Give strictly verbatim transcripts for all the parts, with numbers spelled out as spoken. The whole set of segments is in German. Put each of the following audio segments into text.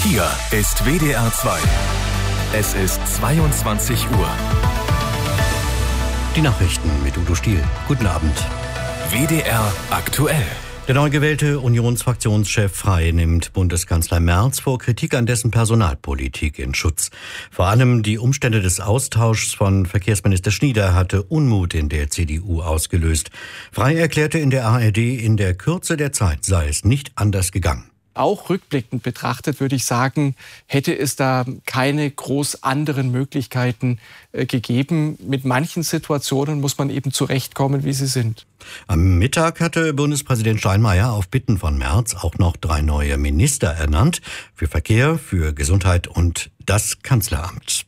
Hier ist W D R zwei. Es ist zweiundzwanzig Uhr. Die Nachrichten mit Udo Stiel. Guten Abend. W D R aktuell. Der neu gewählte Unionsfraktionschef Frey nimmt Bundeskanzler Merz vor Kritik an dessen Personalpolitik in Schutz. Vor allem die Umstände des Austauschs von Verkehrsminister Schnieder hatte Unmut in der C D U ausgelöst. Frey erklärte in der A R D, in der Kürze der Zeit sei es nicht anders gegangen. Auch rückblickend betrachtet würde ich sagen, hätte es da keine groß anderen Möglichkeiten äh, gegeben. Mit manchen Situationen muss man eben zurechtkommen, wie sie sind. Am Mittag hatte Bundespräsident Steinmeier auf Bitten von Merz auch noch drei neue Minister ernannt. Für Verkehr, für Gesundheit und das Kanzleramt.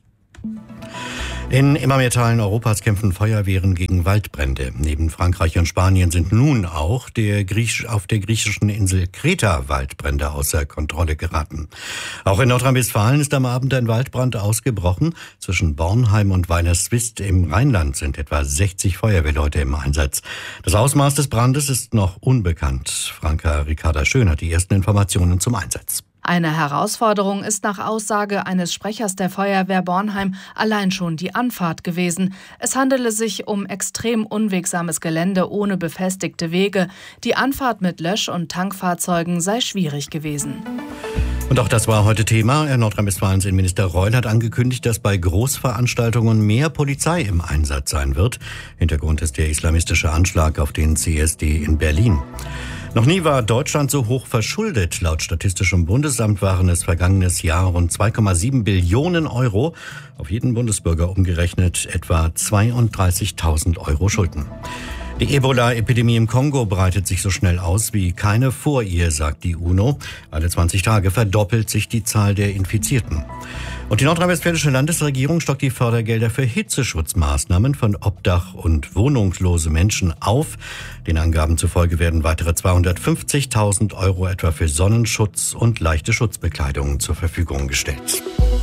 In immer mehr Teilen Europas kämpfen Feuerwehren gegen Waldbrände. Neben Frankreich und Spanien sind nun auch der Griech- auf der griechischen Insel Kreta Waldbrände außer Kontrolle geraten. Auch in Nordrhein-Westfalen ist am Abend ein Waldbrand ausgebrochen. Zwischen Bornheim und Weilerswist im Rheinland sind etwa sechzig Feuerwehrleute im Einsatz. Das Ausmaß des Brandes ist noch unbekannt. Franka Ricarda Schön hat die ersten Informationen zum Einsatz. Eine Herausforderung ist nach Aussage eines Sprechers der Feuerwehr Bornheim allein schon die Anfahrt gewesen. Es handele sich um extrem unwegsames Gelände ohne befestigte Wege. Die Anfahrt mit Lösch- und Tankfahrzeugen sei schwierig gewesen. Und auch das war heute Thema. Nordrhein-Westfalens Innenminister Reul hat angekündigt, dass bei Großveranstaltungen mehr Polizei im Einsatz sein wird. Hintergrund ist der islamistische Anschlag auf den C S D in Berlin. Noch nie war Deutschland so hoch verschuldet. Laut Statistischem Bundesamt waren es vergangenes Jahr rund zwei Komma sieben Billionen Euro. Auf jeden Bundesbürger umgerechnet etwa zweiunddreißigtausend Euro Schulden. Die Ebola-Epidemie im Kongo breitet sich so schnell aus wie keine vor ihr, sagt die UNO. Alle zwanzig Tage verdoppelt sich die Zahl der Infizierten. Und die nordrhein-westfälische Landesregierung stockt die Fördergelder für Hitzeschutzmaßnahmen von Obdach- und wohnungslose Menschen auf. Den Angaben zufolge werden weitere zweihundertfünfzigtausend Euro etwa für Sonnenschutz und leichte Schutzbekleidung zur Verfügung gestellt.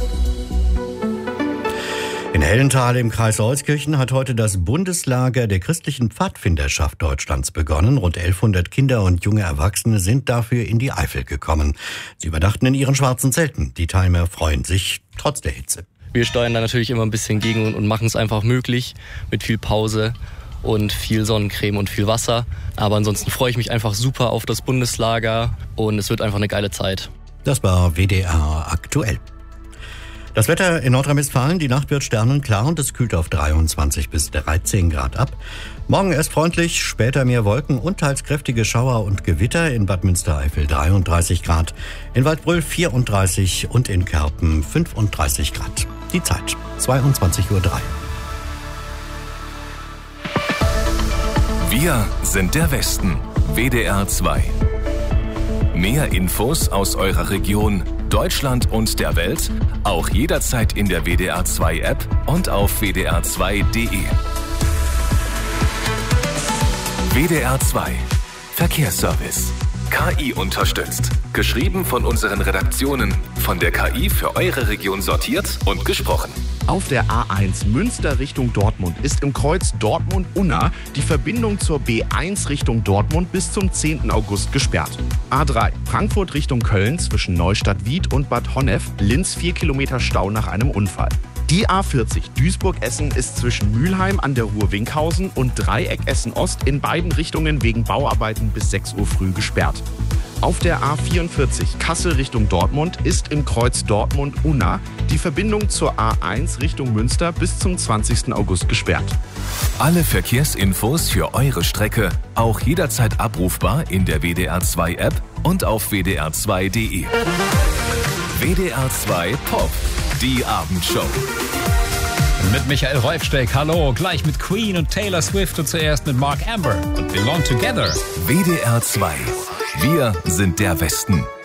In Hellenthal im Kreis Euskirchen hat heute das Bundeslager der christlichen Pfadfinderschaft Deutschlands begonnen. Rund elfhundert Kinder und junge Erwachsene sind dafür in die Eifel gekommen. Sie übernachten in ihren schwarzen Zelten. Die Teilnehmer freuen sich trotz der Hitze. Wir steuern da natürlich immer ein bisschen gegen und machen es einfach möglich mit viel Pause und viel Sonnencreme und viel Wasser. Aber ansonsten freue ich mich einfach super auf das Bundeslager und es wird einfach eine geile Zeit. Das war W D R aktuell. Das Wetter in Nordrhein-Westfalen, die Nacht wird sternenklar und es kühlt auf dreiundzwanzig bis dreizehn Grad ab. Morgen erst freundlich, später mehr Wolken und teils kräftige Schauer und Gewitter. In Bad Münstereifel dreiunddreißig Grad, in Waldbröl vierunddreißig und in Kerpen fünfunddreißig Grad. Die Zeit zweiundzwanzig Uhr drei. Wir sind der Westen. W D R zwei. Mehr Infos aus eurer Region, Deutschland und der Welt, auch jederzeit in der W D R zwei App und auf w d r zwei punkt d e. W D R zwei Verkehrsservice. K I unterstützt. Geschrieben von unseren Redaktionen. Von der K I für eure Region sortiert und gesprochen. Auf der A eins Münster Richtung Dortmund ist im Kreuz Dortmund-Unna die Verbindung zur B eins Richtung Dortmund bis zum zehnten August gesperrt. A drei Frankfurt Richtung Köln zwischen Neustadt-Wied und Bad Honnef, Linz vier Kilometer Stau nach einem Unfall. Die A vierzig Duisburg-Essen ist zwischen Mülheim an der Ruhr-Winkhausen und Dreieck Essen-Ost in beiden Richtungen wegen Bauarbeiten bis sechs Uhr früh gesperrt. Auf der A vierundvierzig Kassel Richtung Dortmund ist im Kreuz Dortmund-Unna die Verbindung zur A eins Richtung Münster bis zum zwanzigsten August gesperrt. Alle Verkehrsinfos für eure Strecke auch jederzeit abrufbar in der W D R zwei App und auf w d r zwei punkt d e. W D R zwei Pop, die Abendshow. Mit Michael Rolfsteck, hallo, gleich mit Queen und Taylor Swift und zuerst mit Mark Amber und Belong Together. W D R zwei. Wir sind der Westen.